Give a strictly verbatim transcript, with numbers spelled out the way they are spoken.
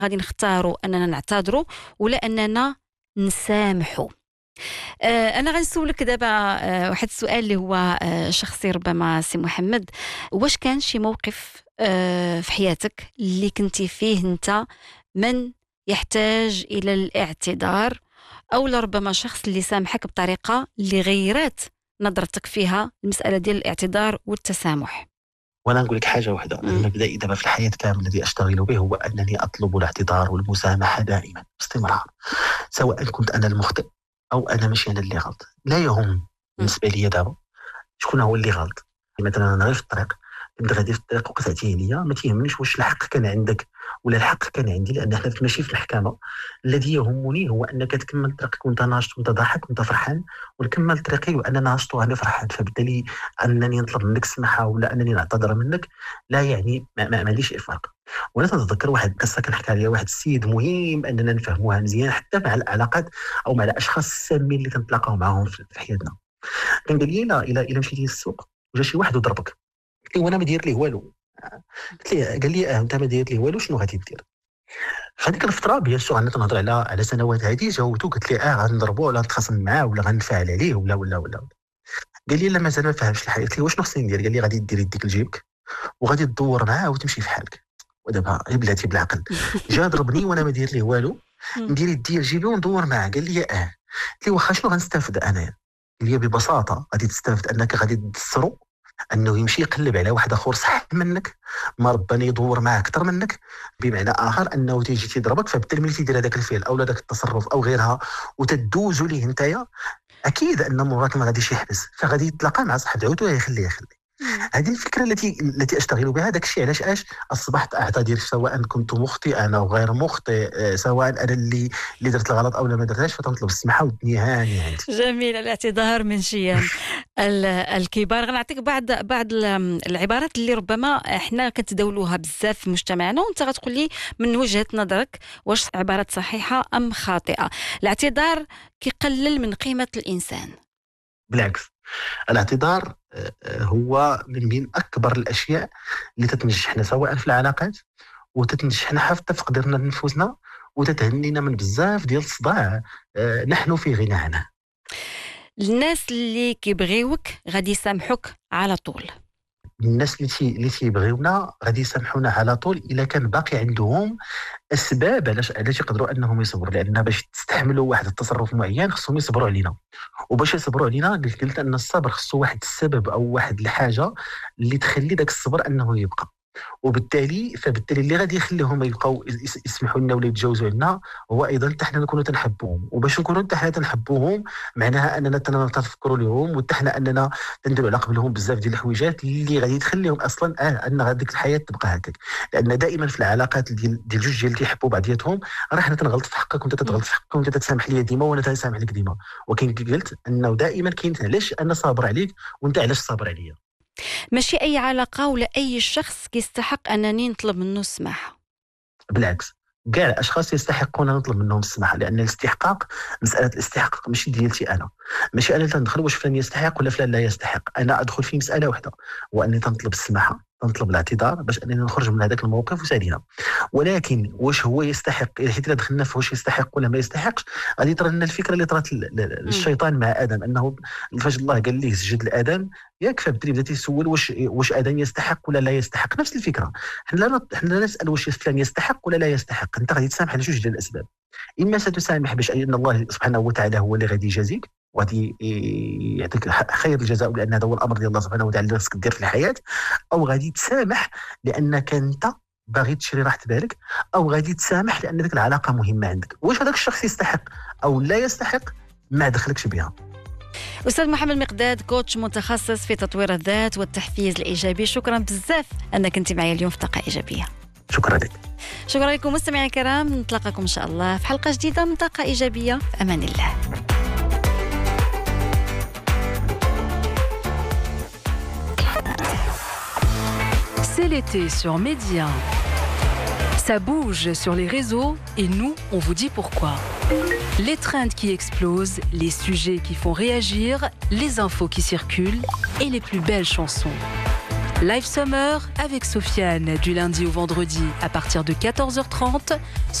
غادي نختاروا اننا نعتذروا ولا اننا نسامحوا. آه انا غنسولك دابا آه واحد السؤال اللي هو آه شخصي ربما سي محمد. واش كان شي موقف آه في حياتك اللي كنتي فيه انت من يحتاج الى الاعتذار، او لربما شخص اللي سامحك بطريقه اللي غيرات نظرتك فيها المساله ديال الاعتذار والتسامح؟ وانا نقول لك حاجه واحده، المبدا دابا في الحياه كامل الذي اشتغل به هو انني اطلب الاعتذار والمسامحه دائما باستمرار، سواء كنت انا المخطئ او انا ماشي انا اللي غلط. لا يهم بالنسبه لي دابا شكون هو اللي غلط. مثلا انا غير في الطريق كنت غادي في الطريق وقطعتيه ليا، ما تيهمنيش واش الحق كان عندك ولا الحق كان عندي، لان حنا ماشي في المحكمه. الذي يهمني هو انك تكمل طريقك وانت ناشط وانت ضاحك وانت فرحان، ونكمل طريقي وانا ناشط وانا فرحان. فبالتالي انني نطلب منك السماحه ولا انني نعتذر منك لا يعني ما, ما, ما عنديش افراق. وانا تتذكر واحد القصه كنحكي عليها واحد السيد مهم اننا نفهموها مزيان حتى مع العلاقات او مع الاشخاص السامين اللي كنتلاقاو معاهم في حياتنا. كان قال لي لا الى الى مشيتي للسوق وجا شي واحد وضربك، قلت له وانا ما داير ليه والو. قلت لي قال لي اه انت ما داير ليه والو، شنو غادي دير؟ هذيك الفتره بيان سور انا تنهضر على على سنوات هذه، جاوبته قلت لي اه غنضربو ولا نتخاصم معاه ولا غنفعل عليه ولا ولا ولا. قال لي لا مازال ما فهمش الحياه. قلت له واش خصني ندير؟ قال لي غادي دير يديك لجيبك وغادي تدور معاه وتمشي في حالك. ودابا بلاتي بالعقل جا ضربني وانا ما داير ليه والو، ندير يدي لجيبي وندور معاه. قال لي اه. قلت له واخا شنو غنستافد انايا؟ قال لي ببساطه غادي تستافد انك غادي تدسرو انه يمشي يقلب على واحد اخر صح منك، ما رباني يدور معاه اكثر منك، بمعنى اخر انه تيجي تيضربك، فبالتالي ملي تيدير هذاك الفعل او ذاك التصرف او غيرها وتدوزوا ليه نتايا، اكيد ان مرات ما غاديش يحبس، فغادي يتلاقى مع صاحب عوته يخليه يخلي. هذه الفكره التي التي اشتغل بها. داك الشيء علاش اش اصبحت اعتذر سواء كنت مخطئا او غير مخطئ، سواء انا اللي اللي درت الغلط او لا ما درتهاش، فتنطلب السماحه والدنيا هانيه عندي. جميل، الاعتذار من شيم الكبار. غنعطيك بعض بعض العبارات اللي ربما احنا كنتداولوها بزاف في مجتمعنا، وانت غتقول لي من وجهه نظرك واش عبارات صحيحه ام خاطئه. الاعتذار كيقلل من قيمه الانسان. بالعكس، الاعتذار هو من بين اكبر الاشياء اللي تتنجحنا سواء في العلاقات وتتنجحنا حتى في قدرنا نفوسنا وتتهنينا من بزاف ديال الصداع نحن في غنى عنه. الناس اللي كيبغيوك غادي يسامحوك على طول. الناس اللي تي اللي تيبغيونا غادي يسامحونا على طول الا كان باقي عندهم اسباب علاش علاش يقدروا انهم يصبروا، لان باش تستحملوا واحد التصرف معين خصهم يصبروا علينا، وباش يصبروا علينا قلت قلت ان الصبر خصو واحد السبب او واحد الحاجه اللي تخلي داك الصبر انه يبقى، وبالتالي فبالتالي اللي غادي يخليهم يبقاو يسمحوا لنا ولا يتجاوزوا علينا هو ايضا حتى حنا نكونوا تنحبوهم، وباش نكونوا حتى حنا تنحبوهم معناها اننا تنفكروا لهم وحتى حنا اننا نديروا على قبلهم بزاف ديال الحويجات اللي غادي تخليهم اصلا اه ان هذيك الحياه تبقى هكاك. لان دائما في العلاقات ديال ديال جوج ديال اللي كيحبوا بعضياتهم راه حنا تنغلط في حقك وانت تتغلط في حقك وانت تسامح لي ديما وانا تنسامح لك ديما، ولكن قلت انه دائما كاين علاش انا صابر عليك وانت علاش صابر عليا. ماشي أي علاقة ولا أي شخص يستحق أنني نطلب منه السماحة. بالعكس، كاع الاشخاص يستحقون نطلب منهم السماحه، لان الاستحقاق مساله الاستحقاق ماشي ديالتي انا، ماشي انا اللي تندخل واش فلان يستحق ولا فلان لا يستحق. انا ادخل في مساله واحده هو اني تنطلب السماحه، تنطلب الاعتذار باش انني نخرج من هذاك الموقف وسالينا. ولكن واش هو يستحق، حيت الا دخلنا في واش يستحق ولا ما يستحقش غادي ترى لنا الفكره اللي طرات الشيطان مع ادم، انه فاش الله قال ليه سجد لادم ياك، فبدري بدا تيسول واش واش ادم يستحق ولا لا يستحق. نفس الفكره، حنا لا حنا لا نسال واش فلان يستحق ولا لا يستحق. انت غادي تسامح على جوج ديال الاسباب، اما ستسامح باش ان الله سبحانه وتعالى هو اللي غادي يجازيك وغادي يعطيك خير الجزاء، لان هذا هو الامر ديال الله سبحانه وتعالى اللي خصك دير في الحياه، او غادي تسامح لانك انت باغي تشري راحه بالك، او غادي تسامح لان ذيك العلاقه مهمه عندك. واش هذاك الشخص يستحق او لا يستحق ما دخلكش بها. أستاذ محمد مقداد، كوتش متخصص في تطوير الذات والتحفيز الإيجابي، شكرا بزاف أنك كنت معي اليوم في طاقة إيجابية. شكرا لك. شكرا لكم مستمعينا الكرام، نتلاقاكم إن شاء الله في حلقة جديدة من طاقة إيجابية، في أمان الله. C'est l'été sur Média. Ça bouge sur les réseaux et nous, on vous dit pourquoi. Les trends qui explosent, les sujets qui font réagir, les infos qui circulent et les plus belles chansons. Live Summer avec Sofiane du lundi au vendredi à partir de quatorze heures trente